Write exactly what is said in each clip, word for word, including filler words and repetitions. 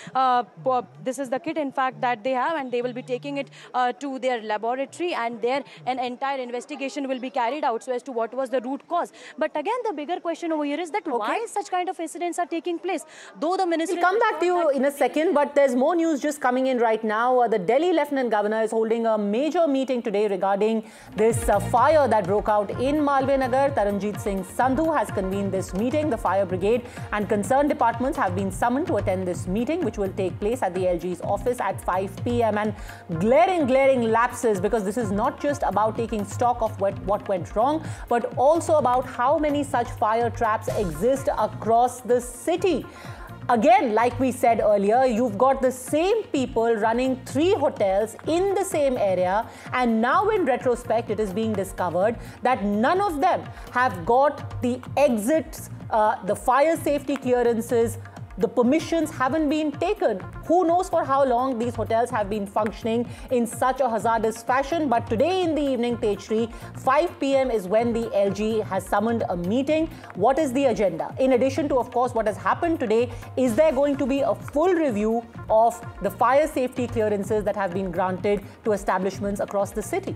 uh, this is the kit, in fact, that they have, and they will be taking it uh, to their laboratory, and there an entire investigation will be carried out so as to what was the root cause. But again, the bigger question over here is that okay. why such kind of incidents are taking place? Though the minister... We'll come back to you in a second, but there's more news just coming in right now. Uh, the Delhi Lieutenant Governor is holding a major meeting today regarding this uh, fire that broke out in Malviya Nagar. Taranjeet Singh Sandhu has convened this meeting. The fire brigade and concerned departments have been summoned to attend this meeting, which will take place at the L G's office at five p m And glaring, glaring lapses, because this is not just about taking stock of what, what went wrong, but also about how many such fire traps exist across the city. Again, like we said earlier, you've got the same people running three hotels in the same area, and now in retrospect, it is being discovered that none of them have got the exits, uh, the fire safety clearances. The permissions haven't been taken. Who knows for how long these hotels have been functioning in such a hazardous fashion. But today in the evening, Tejshri, five p m is when the L G has summoned a meeting. What is the agenda? In addition to, of course, what has happened today, is there going to be a full review of the fire safety clearances that have been granted to establishments across the city?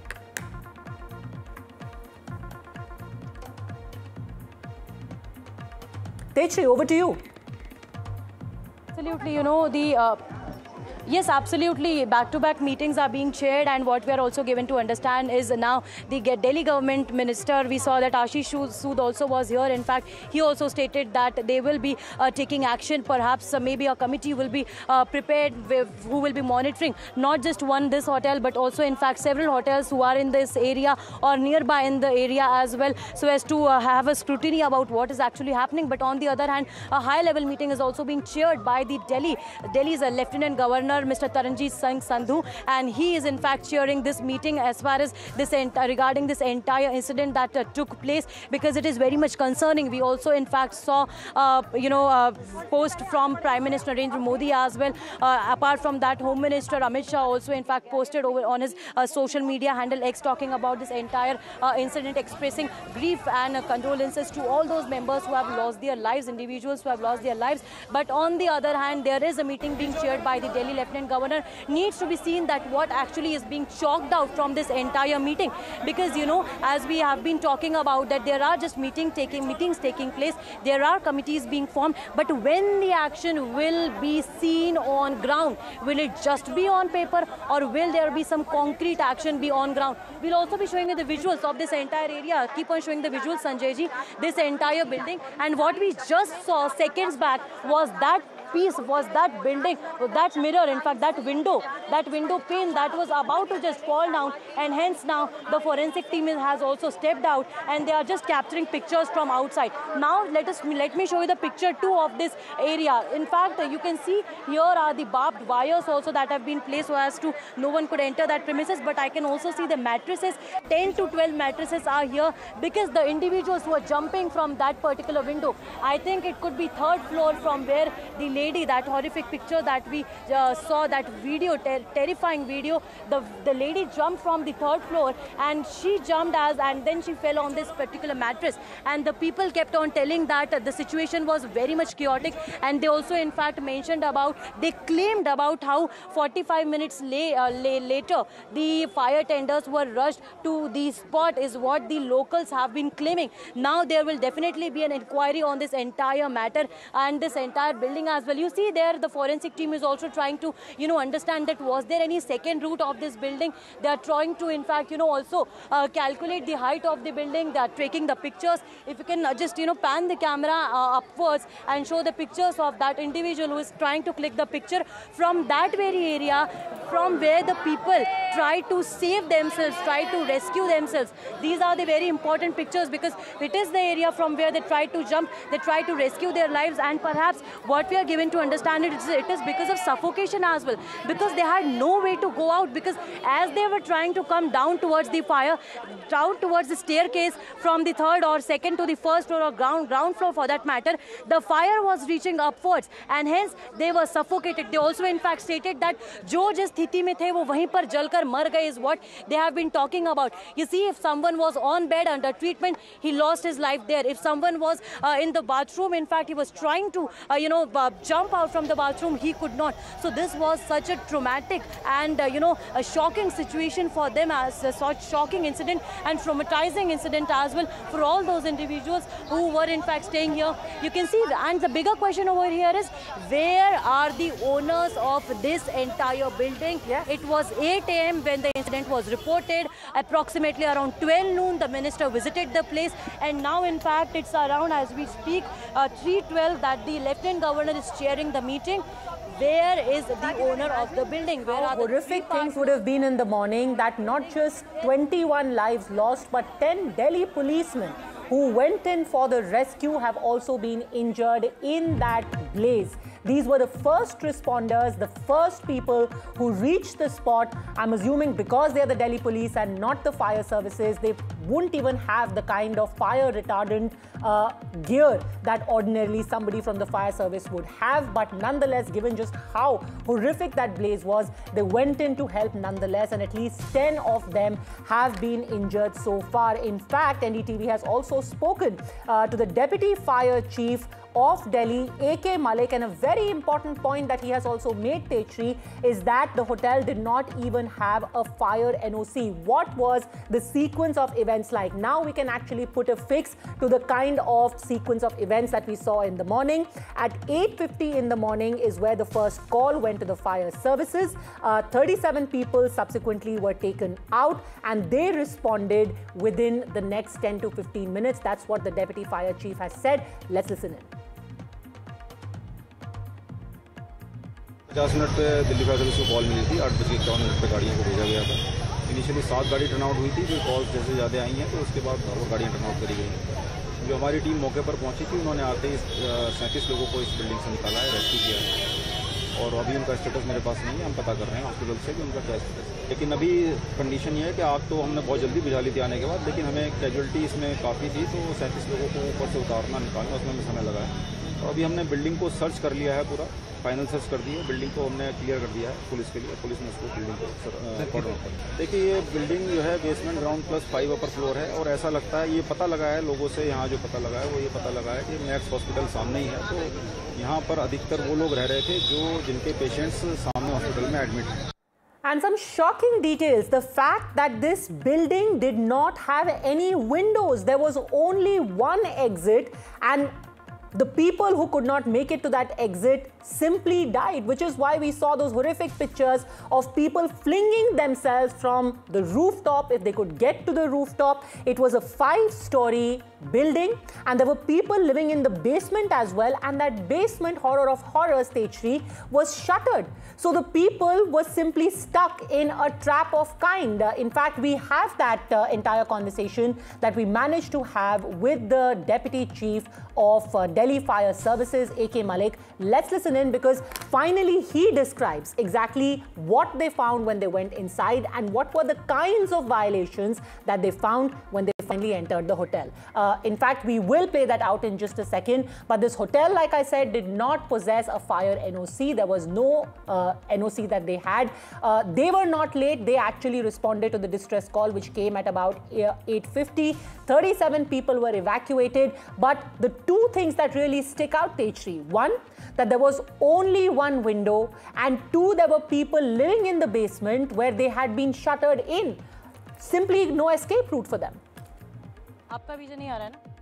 Tejshri, over to you. Absolutely, you know, the... Uh Yes, absolutely. Back-to-back meetings are being chaired, and what we are also given to understand is now the Delhi government minister, we saw that Ashish Sood also was here. In fact, he also stated that they will be uh, taking action. Perhaps uh, maybe a committee will be uh, prepared with, who will be monitoring not just one this hotel, but also in fact several hotels who are in this area or nearby in the area as well, so as to uh, have a scrutiny about what is actually happening. But on the other hand, a high-level meeting is also being chaired by the Delhi, Delhi's uh, Lieutenant Governor, Mister Taranjeet Singh Sandhu, and he is in fact chairing this meeting as far as this regarding this entire incident that uh, took place, because it is very much concerning. We also in fact saw uh, you know uh, post from Prime Minister Narendra Modi as well. Uh, apart from that, Home Minister Amit Shah also in fact posted over on his uh, social media handle X talking about this entire uh, incident, expressing grief and uh, condolences to all those members who have lost their lives, individuals who have lost their lives. But on the other hand, there is a meeting being chaired by the Delhi Lieutenant Governor. Needs to be seen that what actually is being chalked out from this entire meeting, because you know, as we have been talking about, that there are just meeting taking meetings taking place, there are committees being formed, but when the action will be seen on ground, will it just be on paper, or will there be some concrete action be on ground? We'll also be showing you the visuals of this entire area. Keep on showing the visuals, Sanjay ji. This entire building, and what we just saw seconds back was that piece, was that building, that mirror, in fact that window, that window pane that was about to just fall down, and hence now the forensic team has also stepped out and they are just capturing pictures from outside. Now let us let me show you the picture too of this area. In fact, you can see here are the barbed wires also that have been placed so as to no one could enter that premises, but I can also see the mattresses, ten to twelve mattresses are here, because the individuals who are jumping from that particular window, I think it could be third floor from where the lady, that horrific picture that we uh, saw, that video, ter terrifying video, the, the lady jumped from the third floor and she jumped as, and then she fell on this particular mattress. And the people kept on telling that uh, the situation was very much chaotic, and they also in fact mentioned about, they claimed about how forty-five minutes lay, uh, lay later, the fire tenders were rushed to the spot, is what the locals have been claiming. Now there will definitely be an inquiry on this entire matter and this entire building as well. You see there, the forensic team is also trying to, you know, understand that was there any second route of this building. They are trying to, in fact, you know, also uh, calculate the height of the building. They are taking the pictures. If you can uh, just, you know, pan the camera uh, upwards and show the pictures of that individual who is trying to click the picture from that very area, from where the people try to save themselves, try to rescue themselves. These are the very important pictures, because it is the area from where they try to jump, they try to rescue their lives, and perhaps what we are given to understand it is, it is because of suffocation as well, because they had no way to go out, because as they were trying to come down towards the fire, down towards the staircase from the third or second to the first floor or ground, ground floor for that matter, the fire was reaching upwards, and hence they were suffocated. They also in fact stated that jo jis sthiti mein the wo wahin par jalkar mar gaye is what they have been talking about. You see, if someone was on bed under treatment, he lost his life there. If someone was uh, in the bathroom, in fact he was trying to uh, you know uh, jump out from the bathroom, he could not. So this was such a traumatic and, uh, you know, a shocking situation for them, as a such shocking incident and traumatizing incident as well for all those individuals who were in fact staying here. You can see, and the bigger question over here is, where are the owners of this entire building? Yeah. It was eight A M when the incident was reported. Approximately around twelve noon, the minister visited the place, and now in fact it's around, as we speak, uh, three twelve that the Lieutenant Governor is chairing the meeting. Where is the owner of the building? Where How are the horrific things would have been in the morning, that not just twenty-one lives lost, but ten Delhi policemen who went in for the rescue have also been injured in that blaze. These were the first responders, the first people who reached the spot. I'm assuming because they're the Delhi police and not the fire services, they wouldn't even have the kind of fire retardant uh, gear that ordinarily somebody from the fire service would have. But nonetheless, given just how horrific that blaze was, they went in to help nonetheless, and at least ten of them have been injured so far. In fact, N D T V has also spoken uh, to the Deputy Fire Chief of Delhi, A K Malik, and a very important point that he has also made, Techri, is that the hotel did not even have a fire N O C. What was the sequence of events like? Now we can actually put a fix to the kind of sequence of events that we saw in the morning. At eight fifty in the morning is where the first call went to the fire services. Uh, thirty-seven people subsequently were taken out, and they responded within the next ten to fifteen minutes. That's what the Deputy Fire Chief has said. Let's listen in. पचास minute पे Delhi fire service को call मिली थी। आठ बजे इक्यावन minute पे गाड़ियों को भेजा गया था। इनिशियली सात गाड़ी टर्न आउट हुई थी, फिर कॉल्स जैसे ज़्यादा आई हैं तो उसके बाद और गाड़ियाँ टर्न आउट करी गई हैं। जो हमारी टीम मौके पर पहुंची थी, उन्होंने आते ही सैंतीस लोगों को इस बिल्डिंग से निकाला है, रेस्क्यू किया है, और अभी उनका स्टेटस मेरे पास नहीं है। हम पता कर रहे हैं हॉस्पिटल से कि उनका क्या स्टेटस है। लेकिन अभी कंडीशन ये है कि आग तो हमने बहुत जल्दी बुझा ली थी आने के बाद, लेकिन हमें कैजुअलिटी इसमें काफ़ी थी, तो सैंतीस लोगों को ऊपर से उतारना निकालना उसमें हमें समय लगा है। और अभी हमने बिल्डिंग को सर्च कर लिया है, पूरा फाइनल सर्च कर दी है। बिल्डिंग को हमने क्लियर कर दिया है पुलिस के लिए, पुलिस ने उसको बिल्डिंग को कॉर्डर कर। देखिए, ये बिल्डिंग जो है basement ground plus five upper floor है, और ऐसा लगता है, ये पता लगा है लोगों से, यहाँ जो पता लगा है वो ये पता लगा है कि मैक्स हॉस्पिटल सामने ही है, तो यहाँ पर अधिकतर वो लोग रह रहे थे जो जिनके पेशेंट्स सामने हॉस्पिटल में एडमिट हैं। And some shocking details, the fact that this building did not have any windows. There was only one exit, and the people who could not make it to that exit simply died, which is why we saw those horrific pictures of people flinging themselves from the rooftop if they could get to the rooftop. It was a five-story building, and there were people living in the basement as well, and that basement, horror of horrors, Techri, was shuttered. So the people were simply stuck in a trap of kind. Uh, in fact, we have that uh, entire conversation that we managed to have with the Deputy Chief of uh, Delhi Fire Services, A K Malik. Let's listen in, because finally he describes exactly what they found when they went inside and what were the kinds of violations that they found when they finally entered the hotel. Uh, in fact, we will play that out in just a second, but this hotel, like I said, did not possess a fire N O C. There was no uh, N O C that they had. Uh, they were not late. They actually responded to the distress call, which came at about eight fifty. thirty-seven people were evacuated, but the two things that really stick out, Techri: one, that there was only one window, and two, there were people living in the basement where they had been shuttered in. Simply no escape route for them. आपका vision नहीं आ रहा है ना?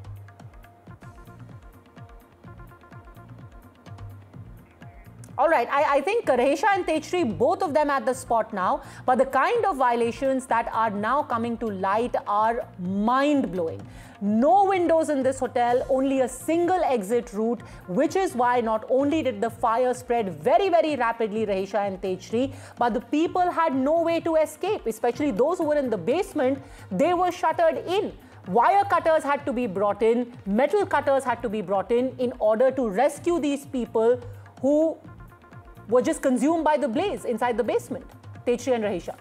All right, I, I think Rahisha and Techri, both of them at the spot now, but the kind of violations that are now coming to light are mind-blowing. No windows in this hotel, only a single exit route, which is why not only did the fire spread very, very rapidly, Rahisha and Techri, but the people had no way to escape, especially those who were in the basement. They were shuttered in. Wire cutters had to be brought in, metal cutters had to be brought in in order to rescue these people who were just consumed by the blaze inside the basement. Techri and Rahisha.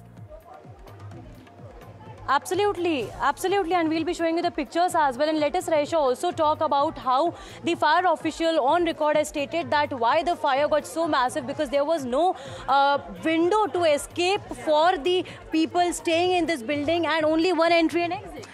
Absolutely, absolutely, and we'll be showing you the pictures as well. And let us, Rahisha, also talk about how the fire official on record has stated that why the fire got so massive, because there was no uh, window to escape for the people staying in this building and only one entry and exit.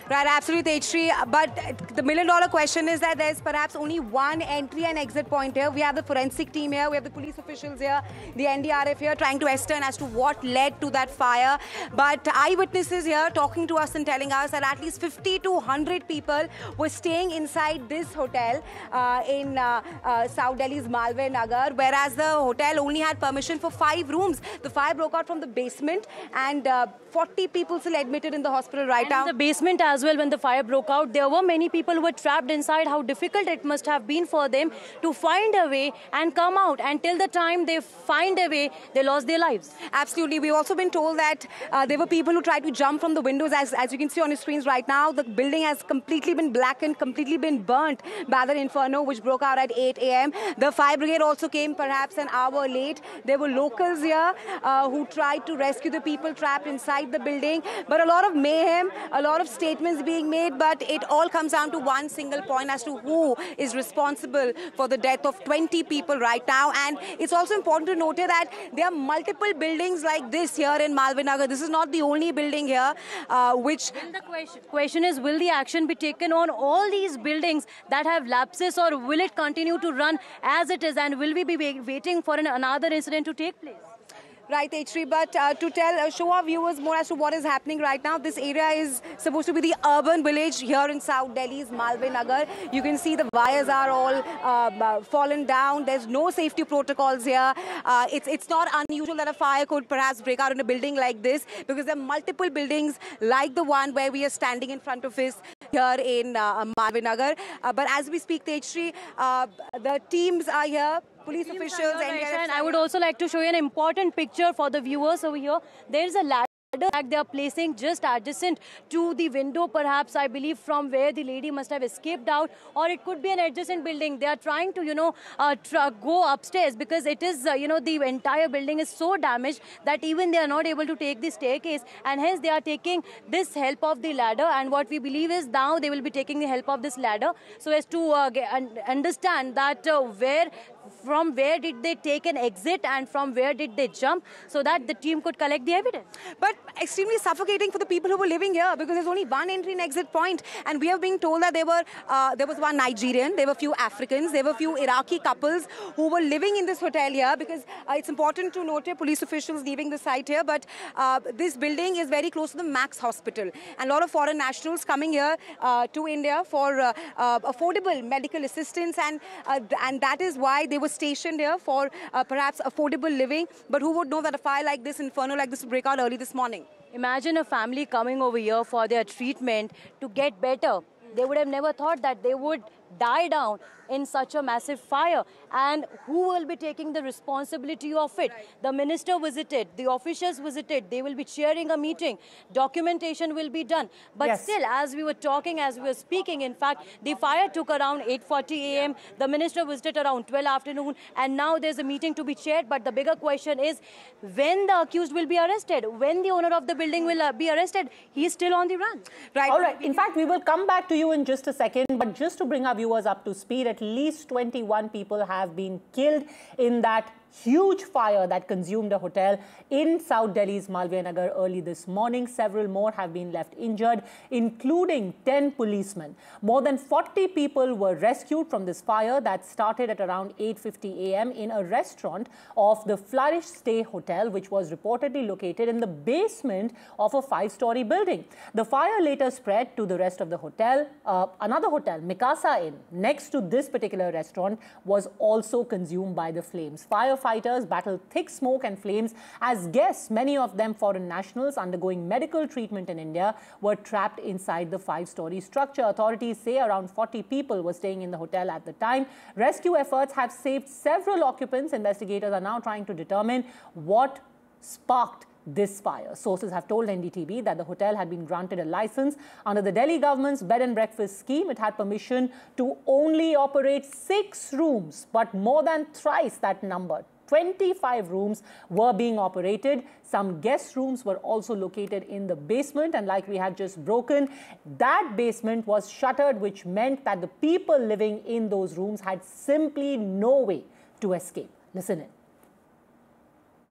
Right, absolutely, Tejshri. But the million dollar question is that there's perhaps only one entry and exit point here. We have the forensic team here, we have the police officials here, the N D R F here trying to ascertain as to what led to that fire. But eyewitnesses here talking to us and telling us that at least fifty to one hundred people were staying inside this hotel uh, in uh, uh, South Delhi's Malviya Nagar, whereas the hotel only had permission for five rooms. The fire broke out from the basement and uh, forty people still admitted in the hospital right and now. In the basement as well, when the fire broke out, there were many people who were trapped inside. How difficult it must have been for them to find a way and come out. And till the time they find a way, they lost their lives. Absolutely. We've also been told that uh, there were people who tried to jump from the windows. As, as you can see on your screens right now, the building has completely been blackened, completely been burnt by the inferno, which broke out at eight A M The fire brigade also came perhaps an hour late. There were locals here uh, who tried to rescue the people trapped inside the building. But a lot of mayhem, a lot of statements being made, but it all comes down to one single point as to who is responsible for the death of twenty people right now. And it's also important to note here that there are multiple buildings like this here in Malviya Nagar. This is not the only building here, uh, which... And the question, question is, will the action be taken on all these buildings that have lapses, or will it continue to run as it is, and will we be waiting for an, another incident to take place? Right, Tejshri, but uh, to tell, uh, show our viewers more as to what is happening right now, this area is supposed to be the urban village here in South Delhi's Malviya Nagar. You can see the wires are all uh, fallen down. There's no safety protocols here. Uh, it's, it's not unusual that a fire could perhaps break out in a building like this, because there are multiple buildings like the one where we are standing in front of us here in uh, Malviya Nagar. Uh, but as we speak, Tejshri, uh, the teams are here. Police officials, and, and I would also like to show you an important picture for the viewers over here. There is a ladder that they are placing just adjacent to the window, perhaps, I believe, from where the lady must have escaped out, or it could be an adjacent building. They are trying to, you know, uh, go upstairs, because it is, uh, you know, the entire building is so damaged that even they are not able to take the staircase, and hence they are taking this help of the ladder. And what we believe is now they will be taking the help of this ladder so as to uh, get, un understand that uh, where from where did they take an exit and from where did they jump, so that the team could collect the evidence. But extremely suffocating for the people who were living here, because there's only one entry and exit point, and we have been told that there were uh, there was one Nigerian, there were few Africans, there were few Iraqi couples who were living in this hotel here, because uh, it's important to note here, police officials leaving the site here, but uh, this building is very close to the Max Hospital, and a lot of foreign nationals coming here uh, to India for uh, uh, affordable medical assistance, and uh, and that is why they were stationed here for uh, perhaps affordable living. But who would know that a fire like this, inferno like this, would break out early this morning? Imagine a family coming over here for their treatment to get better. They would have never thought that they would die down in such a massive fire. And who will be taking the responsibility of it? Right. The minister visited, the officials visited, they will be chairing a meeting, documentation will be done. But yes, still, as we were talking, as we were speaking, in fact, the fire took around eight forty A M The minister visited around twelve afternoon, and now there's a meeting to be chaired. But the bigger question is when the accused will be arrested, when the owner of the building will uh, be arrested. He's still on the run. Right. All right. In fact, we will come back to you in just a second, but just to bring our viewers up to speed, at least twenty-one people have been killed in that huge fire that consumed a hotel in South Delhi's Malviya Nagar early this morning. Several more have been left injured, including ten policemen. More than forty people were rescued from this fire that started at around eight fifty A M in a restaurant of the Flourish Stay Hotel, which was reportedly located in the basement of a five-story building. The fire later spread to the rest of the hotel. Uh, another hotel, Mikasa Inn, next to this particular restaurant, was also consumed by the flames. Fire Firefighters battled thick smoke and flames as guests, many of them foreign nationals undergoing medical treatment in India, were trapped inside the five-story structure. Authorities say around forty people were staying in the hotel at the time. Rescue efforts have saved several occupants. Investigators are now trying to determine what sparked this fire. Sources have told N D T V that the hotel had been granted a license under the Delhi government's bed and breakfast scheme. It had permission to only operate six rooms, but more than thrice that number, twenty-five rooms, were being operated. Some guest rooms were also located in the basement, and like we have just broken, that basement was shuttered, which meant that the people living in those rooms had simply no way to escape. Listen in.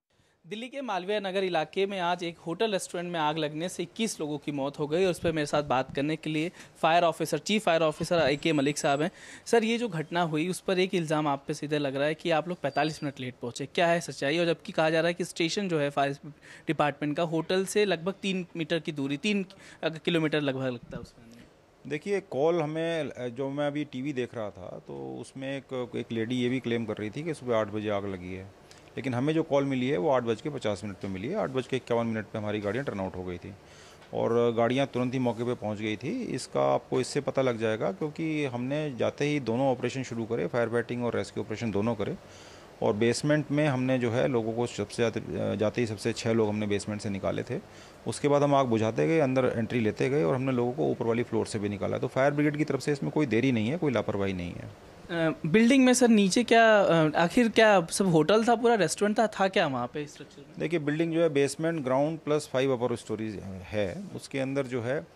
Delhi के मालवीय नगर इलाके में आज एक hotel restaurant में आग लगने से इक्कीस लोगों की मौत हो गई और उस पर मेरे साथ बात करने के लिए fire officer chief fire officer ए के मलिक साहब हैं। सर, ये जो घटना हुई उस पर एक इल्ज़ाम आप पे सीधे लग रहा है कि आप लोग पैंतालीस मिनट लेट पहुंचे, क्या है सच्चाई? और जबकि कहा जा रहा है कि स्टेशन जो है फायर डिपार्टमेंट का होटल से लगभग तीन मीटर की दूरी तीन किलोमीटर लगभग लगता है उसमें। देखिए, कॉल हमें जो मैं अभी टीवी देख रहा था तो उसमें एक एक लेडी ये भी क्लेम कर रही थी कि सुबह आठ बजे आग लगी है, लेकिन हमें जो कॉल मिली है वो आठ बज के पचास मिनट पर मिली है। आठ बज के इक्यावन मिनट पर हमारी गाड़ियाँ टर्न आउट हो गई थी और गाड़ियाँ तुरंत ही मौके पे पहुंच गई थी। इसका आपको इससे पता लग जाएगा क्योंकि हमने जाते ही दोनों ऑपरेशन शुरू करे, फायर फाइटिंग और रेस्क्यू ऑपरेशन दोनों करे। और बेसमेंट में हमने जो है लोगों को सबसे जाते जाते ही सबसे छः लोग हमने बेसमेंट से निकाले थे। उसके बाद हम आग बुझाते गए, अंदर एंट्री लेते गए और हमने लोगों को ऊपर वाली फ्लोर से भी निकाला। तो फायर ब्रिगेड की तरफ से इसमें कोई देरी नहीं है, कोई लापरवाही नहीं है। बिल्डिंग में सर नीचे क्या आखिर क्या सब होटल था, पूरा रेस्टोरेंट था था क्या वहाँ पे स्ट्रक्चर में? देखिए, बिल्डिंग जो है बेसमेंट ग्राउंड प्लस फाइव अपर स्टोरीज है। उसके अंदर जो है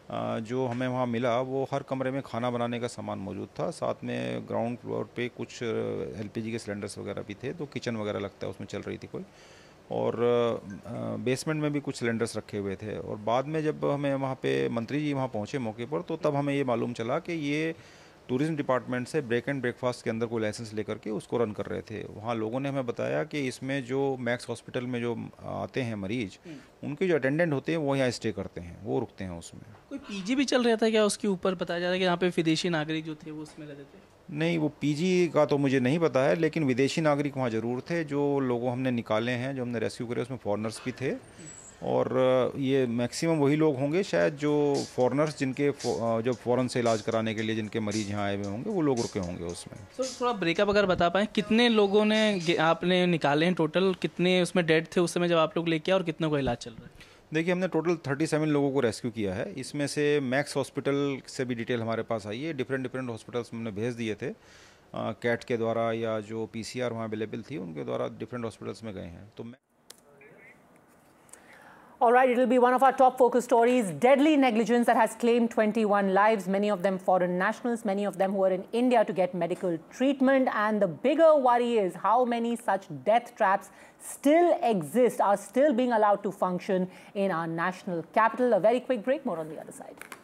जो हमें वहाँ मिला वो हर कमरे में खाना बनाने का सामान मौजूद था। साथ में ग्राउंड फ्लोर पे कुछ एलपीजी के सिलेंडर्स वगैरह भी थे, तो किचन वगैरह लगता है उसमें चल रही थी कोई। और बेसमेंट में भी कुछ सिलेंडर्स रखे हुए थे। और बाद में जब हमें वहाँ पे मंत्री जी वहाँ पहुँचे मौके पर तो तब हमें ये मालूम चला कि ये टूरिज्म डिपार्टमेंट से ब्रेक एंड ब्रेकफास्ट के अंदर कोई लाइसेंस लेकर के उसको रन कर रहे थे। वहाँ लोगों ने हमें बताया कि इसमें जो मैक्स हॉस्पिटल में जो आते हैं मरीज, उनके जो अटेंडेंट होते हैं वो यहाँ स्टे करते हैं, वो रुकते हैं उसमें। कोई पीजी भी चल रहा था क्या उसके ऊपर? बताया जा रहा है कि यहाँ पे विदेशी नागरिक जो थे वो उसमें रहते थे। नहीं, वो पीजी का तो मुझे नहीं पता है, लेकिन विदेशी नागरिक वहाँ ज़रूर थे। जो लोगों हमने निकाले हैं, जो हमने रेस्क्यू करे, उसमें फॉरेनर्स भी थे। और ये मैक्सिमम वही लोग होंगे शायद जो फॉरेनर्स जिनके जो फ़ॉरेन से इलाज कराने के लिए जिनके मरीज यहाँ आए हुए होंगे, वो लोग रुके होंगे उसमें। तो थोड़ा ब्रेकअप अगर बता पाएँ, कितने लोगों ने आपने निकाले हैं टोटल, कितने उसमें डेड थे उस समय जब आप लोग लेके आए और कितनों का इलाज चल रहा है? देखिए, हमने टोटल सैंतीस लोगों को रेस्क्यू किया है। इसमें से मैक्स हॉस्पिटल से भी डिटेल हमारे पास आई है। डिफरेंट डिफरेंट हॉस्पिटल्स हमने भेज दिए थे, कैट के द्वारा या जो पीसीआर वहाँ अवेलेबल थी उनके द्वारा डिफरेंट हॉस्पिटल्स में गए हैं। तो All right, it'll be one of our top focus stories. Deadly negligence that has claimed twenty-one lives, many of them foreign nationals, many of them who are in India to get medical treatment. And the bigger worry is how many such death traps still exist, are still being allowed to function in our national capital. A very quick break, more on the other side.